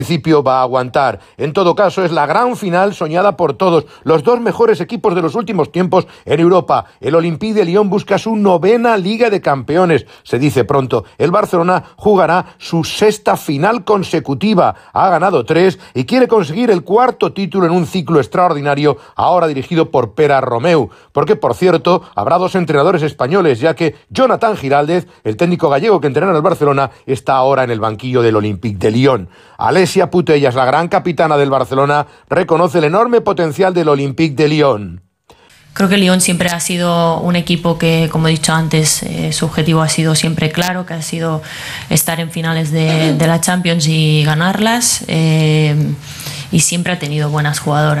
principio va a aguantar. En todo caso, es la gran final soñada por todos. Los dos mejores equipos de los últimos tiempos en Europa. El Olympique de Lyon busca su 9ª Liga de Campeones. Se dice pronto. El Barcelona jugará su 6ª final consecutiva. Ha ganado 3 y quiere conseguir el 4º título en un ciclo extraordinario, ahora dirigido por Pere Romeu. Porque, por cierto, habrá 2 entrenadores españoles, ya que Jonathan Giraldez, el técnico gallego que entrena al Barcelona, está ahora en el banquillo del Olympique de Lyon. Alessia Putellas, la gran capitana del Barcelona, reconoce el enorme potencial del Olympique de Lyon. Creo que Lyon siempre ha sido un equipo que, como he dicho antes, su objetivo ha sido siempre claro, que ha sido estar en finales de la Champions y ganarlas, y siempre ha tenido buenas jugadoras.